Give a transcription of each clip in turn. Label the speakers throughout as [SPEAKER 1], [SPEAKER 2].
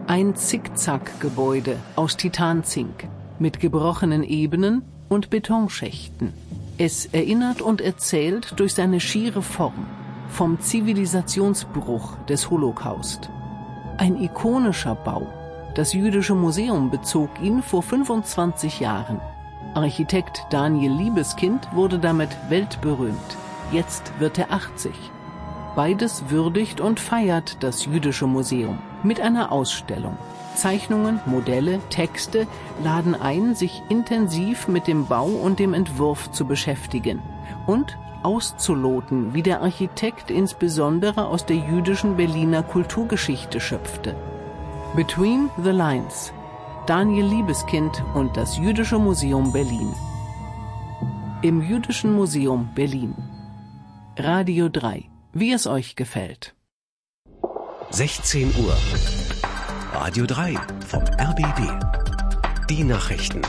[SPEAKER 1] Ein Zickzack-Gebäude aus Titanzink mit gebrochenen Ebenen und Betonschächten. Es erinnert und erzählt durch seine schiere Form vom Zivilisationsbruch des Holocaust. Ein ikonischer Bau. Das Jüdische Museum bezog ihn vor 25 Jahren. Architekt Daniel Liebeskind wurde damit weltberühmt. Jetzt wird er 80. Beides würdigt und feiert das Jüdische Museum mit einer Ausstellung. Zeichnungen, Modelle, Texte laden ein, sich intensiv mit dem Bau und dem Entwurf zu beschäftigen und auszuloten, wie der Architekt insbesondere aus der jüdischen Berliner Kulturgeschichte schöpfte. Between the Lines. Daniel Liebeskind und das Jüdische Museum Berlin. Im Jüdischen Museum Berlin. Radio 3. Wie es euch gefällt.
[SPEAKER 2] 16 Uhr. Radio 3 vom RBB. Die Nachrichten.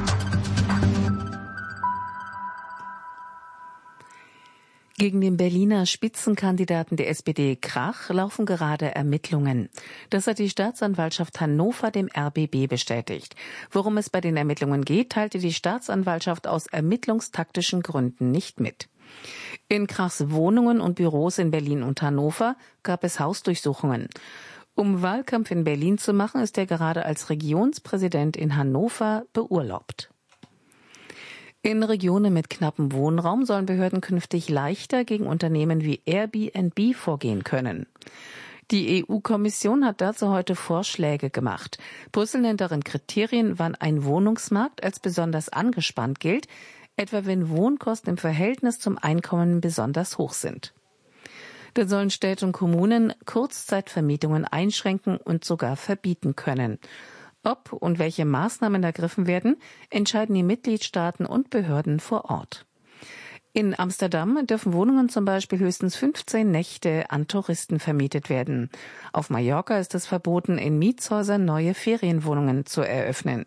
[SPEAKER 3] Gegen den Berliner Spitzenkandidaten der SPD Krach laufen gerade Ermittlungen. Das hat die Staatsanwaltschaft Hannover dem RBB bestätigt. Worum es bei den Ermittlungen geht, teilte die Staatsanwaltschaft aus ermittlungstaktischen Gründen nicht mit. In Krachs Wohnungen und Büros in Berlin und Hannover gab es Hausdurchsuchungen. Um Wahlkampf in Berlin zu machen, ist er gerade als Regionspräsident in Hannover beurlaubt. In Regionen mit knappem Wohnraum sollen Behörden künftig leichter gegen Unternehmen wie Airbnb vorgehen können. Die EU-Kommission hat dazu heute Vorschläge gemacht. Brüssel nennt darin Kriterien, wann ein Wohnungsmarkt als besonders angespannt gilt, etwa wenn Wohnkosten im Verhältnis zum Einkommen besonders hoch sind. Dann sollen Städte und Kommunen Kurzzeitvermietungen einschränken und sogar verbieten können. Ob und welche Maßnahmen ergriffen werden, entscheiden die Mitgliedstaaten und Behörden vor Ort. In Amsterdam dürfen Wohnungen zum Beispiel höchstens 15 Nächte an Touristen vermietet werden. Auf Mallorca ist es verboten, in Mietshäusern neue Ferienwohnungen zu eröffnen.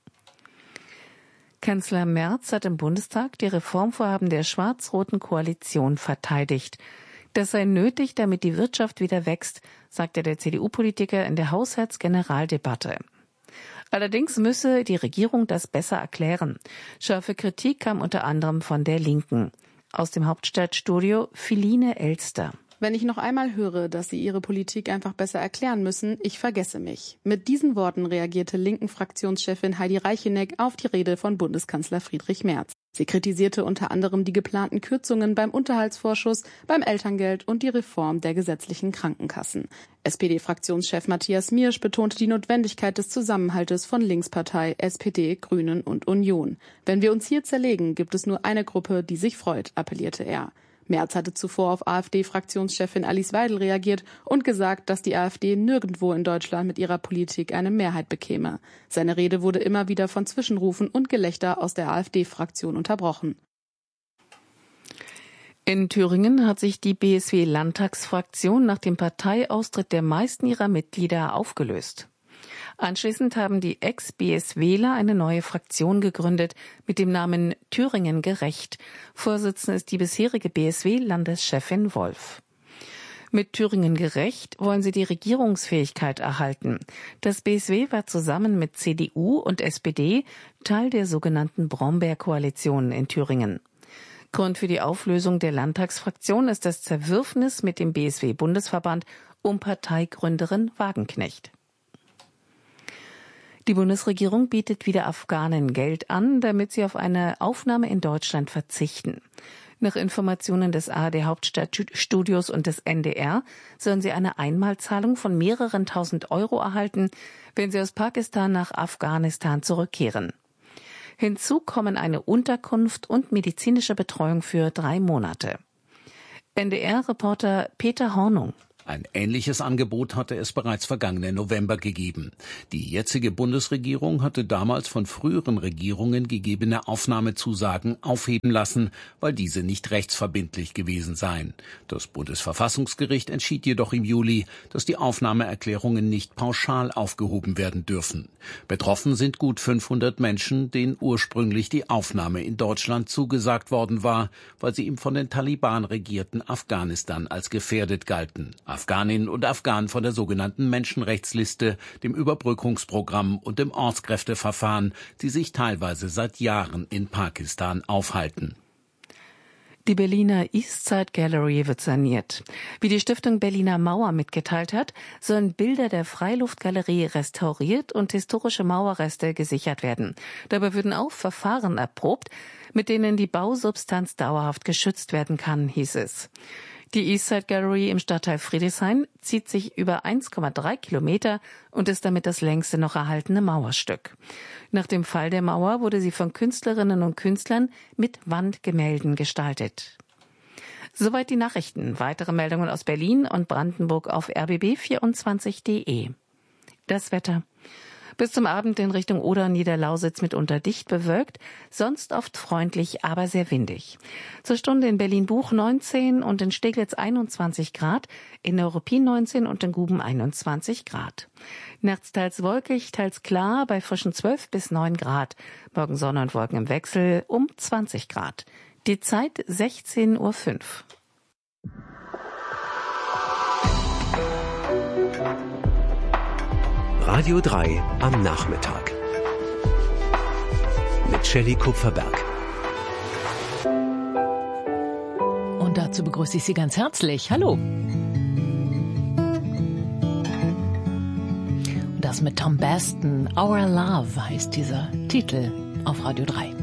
[SPEAKER 3] Kanzler Merz hat im Bundestag die Reformvorhaben der schwarz-roten Koalition verteidigt. Das sei nötig, damit die Wirtschaft wieder wächst, sagte der CDU-Politiker in der Haushaltsgeneraldebatte. Allerdings müsse die Regierung das besser erklären. Scharfe Kritik kam unter anderem von der Linken. Aus dem Hauptstadtstudio Philine Elster.
[SPEAKER 4] Wenn ich noch einmal höre, dass Sie Ihre Politik einfach besser erklären müssen, ich vergesse mich. Mit diesen Worten reagierte Linken-Fraktionschefin Heidi Reicheneck auf die Rede von Bundeskanzler Friedrich Merz. Sie kritisierte unter anderem die geplanten Kürzungen beim Unterhaltsvorschuss, beim Elterngeld und die Reform der gesetzlichen Krankenkassen. SPD-Fraktionschef Matthias Miersch betonte die Notwendigkeit des Zusammenhaltes von Linkspartei, SPD, Grünen und Union. Wenn wir uns hier zerlegen, gibt es nur eine Gruppe, die sich freut, appellierte er. Merz hatte zuvor auf AfD-Fraktionschefin Alice Weidel reagiert und gesagt, dass die AfD nirgendwo in Deutschland mit ihrer Politik eine Mehrheit bekäme. Seine Rede wurde immer wieder von Zwischenrufen und Gelächter aus der AfD-Fraktion unterbrochen.
[SPEAKER 3] In Thüringen hat sich die BSW-Landtagsfraktion nach dem Parteiaustritt der meisten ihrer Mitglieder aufgelöst. Anschließend haben die Ex-BSWler eine neue Fraktion gegründet mit dem Namen Thüringen gerecht. Vorsitzende ist die bisherige BSW-Landeschefin Wolf. Mit Thüringen gerecht wollen sie die Regierungsfähigkeit erhalten. Das BSW war zusammen mit CDU und SPD Teil der sogenannten Brombeer-Koalition in Thüringen. Grund für die Auflösung der Landtagsfraktion ist das Zerwürfnis mit dem BSW-Bundesverband um Parteigründerin Wagenknecht. Die Bundesregierung bietet wieder Afghanen Geld an, damit sie auf eine Aufnahme in Deutschland verzichten. Nach Informationen des ARD Hauptstadtstudios und des NDR sollen sie eine Einmalzahlung von mehreren tausend Euro erhalten, wenn sie aus Pakistan nach Afghanistan zurückkehren. Hinzu kommen eine Unterkunft und medizinische Betreuung für 3 Monate. NDR-Reporter Peter Hornung.
[SPEAKER 5] Ein ähnliches Angebot hatte es bereits vergangenen November gegeben. Die jetzige Bundesregierung hatte damals von früheren Regierungen gegebene Aufnahmezusagen aufheben lassen, weil diese nicht rechtsverbindlich gewesen seien. Das Bundesverfassungsgericht entschied jedoch im Juli, dass die Aufnahmeerklärungen nicht pauschal aufgehoben werden dürfen. Betroffen sind gut 500 Menschen, denen ursprünglich die Aufnahme in Deutschland zugesagt worden war, weil sie im von den Taliban regierten Afghanistan als gefährdet galten. Afghaninnen und Afghanen von der sogenannten Menschenrechtsliste, dem Überbrückungsprogramm und dem Ortskräfteverfahren, die sich teilweise seit Jahren in Pakistan aufhalten.
[SPEAKER 3] Die Berliner Eastside Gallery wird saniert. Wie die Stiftung Berliner Mauer mitgeteilt hat, sollen Bilder der Freiluftgalerie restauriert und historische Mauerreste gesichert werden. Dabei würden auch Verfahren erprobt, mit denen die Bausubstanz dauerhaft geschützt werden kann, hieß es. Die Eastside Gallery im Stadtteil Friedrichshain zieht sich über 1,3 Kilometer und ist damit das längste noch erhaltene Mauerstück. Nach dem Fall der Mauer wurde sie von Künstlerinnen und Künstlern mit Wandgemälden gestaltet. Soweit die Nachrichten. Weitere Meldungen aus Berlin und Brandenburg auf rbb24.de. Das Wetter. Bis zum Abend in Richtung Oder und Niederlausitz mitunter dicht bewölkt, sonst oft freundlich, aber sehr windig. Zur Stunde in Berlin-Buch 19 und in Steglitz 21 Grad, in Neuruppin 19 und in Guben 21 Grad. Nachts teils wolkig, teils klar, bei frischen 12 bis 9 Grad. Morgen Sonne und Wolken im Wechsel um 20 Grad. Die Zeit 16:05 Uhr.
[SPEAKER 2] Radio 3 am Nachmittag. Mit Shelley Kupferberg.
[SPEAKER 1] Und dazu begrüße ich Sie ganz herzlich. Hallo. Und das mit Tom Baston. Our Love heißt dieser Titel auf Radio 3.